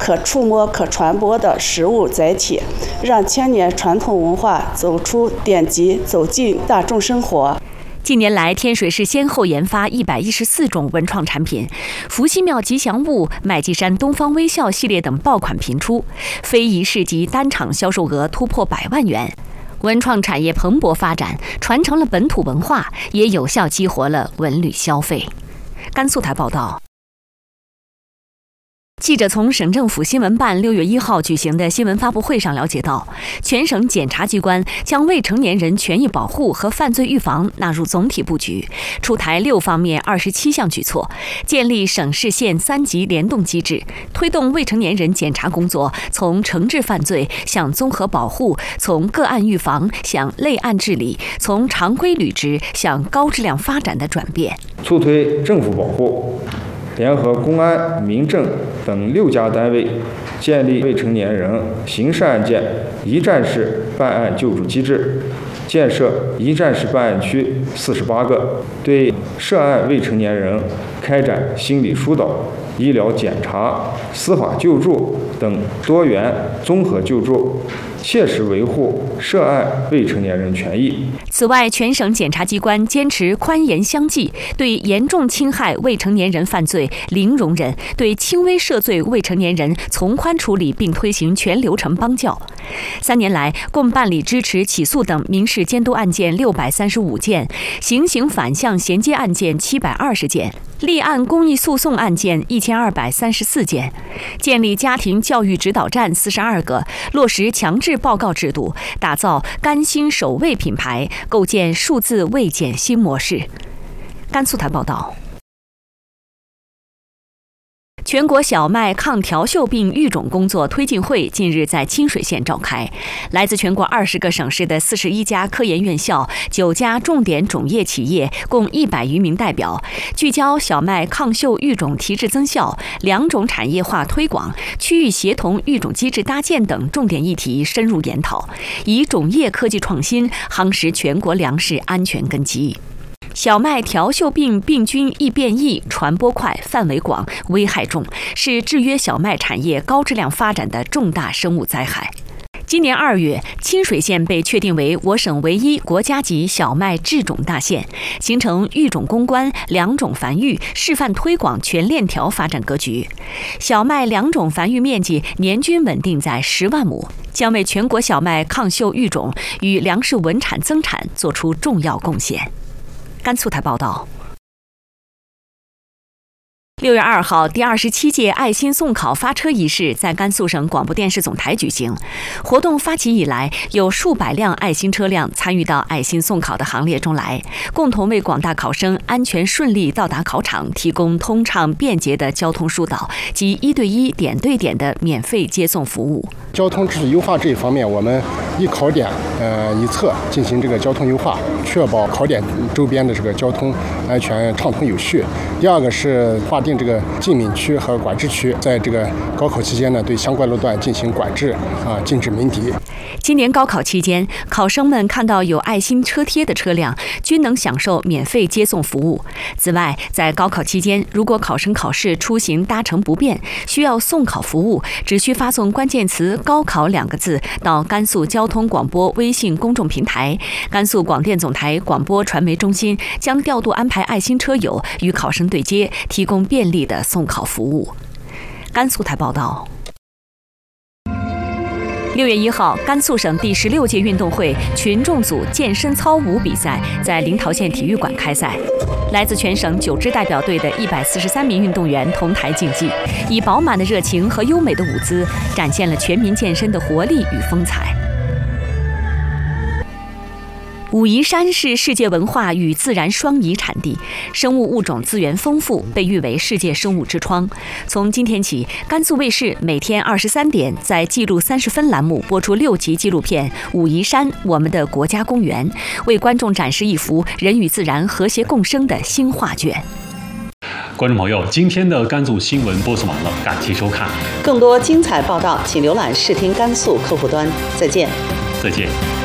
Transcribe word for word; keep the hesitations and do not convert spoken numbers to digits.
可触摸、可传播的实物载体，让千年传统文化走出典籍，走进大众生活。 近年来，天水市先后研发一百一十四种文创产品，伏羲庙吉祥物、麦积山东方微笑系列等爆款频出，非遗市集单场销售额突破百万元。文创产业蓬勃发展，传承了本土文化，也有效激活了文旅消费。甘肃台报道。记者从省政府新闻办六月一号举行的新闻发布会上了解到，全省检察机关将未成年人权益保护和犯罪预防纳入总体布局，出台六方面二十七项举措，建立省市县三级联动机制，推动未成年人检察工作从惩治犯罪向综合保护，从个案预防向类案治理，从常规履职向高质量发展的转变， 促推政府保护。联合公安、民政等六家单位建立未成年人刑事案件一站式办案救助机制，建设一站式办案区四十八个，对涉案未成年人开展心理疏导、医疗检查、司法救助等多元综合救助，切实维护涉案未成年人权益。 此外，全省检察机关坚持宽严相济，对严重侵害未成年人犯罪零容忍，对轻微涉罪未成年人从宽处理，并推行全流程帮教。三年来，共办理支持起诉等民事监督案件六百三十五件，行刑反向衔接案件七百二十件，立案公益诉讼案件一千二百三十四件，建立家庭教育指导站四十二个，落实强制报告制度，打造甘心守卫品牌，构建数字卫检新模式。甘肃台报道。全国小麦抗调锈病育种工作推进会近日在清水县召开，来自全国二十个省市的四十一家科研院校、九家重点种业企业，共一百余名代表，聚焦小麦抗锈育种提质增效、两种产业化推广、区域协同育种机制搭建等重点议题深入研讨，以种业科技创新夯实全国粮食安全根基。小麦调锈病病菌易变异、传播快、范围广、危害重，是制约小麦产业高质量发展的重大生物灾害。今年二月，清水县被确定为我省唯一国家级小麦制种大县，形成育种攻关、两种繁育、示范推广全链条发展格局。小麦两种繁育面积年均稳定在十万亩，将为全国小麦抗锈育种与粮食稳产增产作出重要贡献。甘肃台报道。六月二号，第二十七届爱心送考发车仪式在甘肃省广播电视总台举行。活动发起以来，有数百辆爱心车辆参与到爱心送考的行列中来，共同为广大考生安全顺利到达考场提供通畅便捷的交通疏导及一对一、点对点的免费接送服务。 交通秩序优化这一方面，我们一考点呃一侧进行这个交通优化，确保考点周边的这个交通安全畅通有序。第二个是划定这个禁闵区和管制区，在这个高考期间呢，对相关路段进行管制啊，禁止鸣笛。 今年高考期间，考生们看到有爱心车贴的车辆，均能享受免费接送服务。此外，在高考期间，如果考生考试出行搭乘不便，需要送考服务，只需发送关键词“高考”两个字到甘肃交通广播微信公众平台，甘肃广电总台广播传媒中心将调度安排爱心车友与考生对接，提供便利的送考服务。甘肃台报道。六月一号，甘肃省第十六届运动会群众组健身操舞比赛在临洮县体育馆开赛。来自全省九支代表队的一百四十三名运动员同台竞技，以饱满的热情和优美的舞姿，展现了全民健身的活力与风采。武夷山是世界文化与自然双遗产地，生物物种资源丰富，被誉为世界生物之窗。从今天起，甘肃卫视每天二十三点在记录三十分栏目播出六集纪录片《武夷山：我们的国家公园》，为观众展示一幅人与自然和谐共生的新画卷。 观众朋友，今天的甘肃新闻播送完了，感谢收看。 更多精彩报道，请浏览视听甘肃客户端。再见。 再见。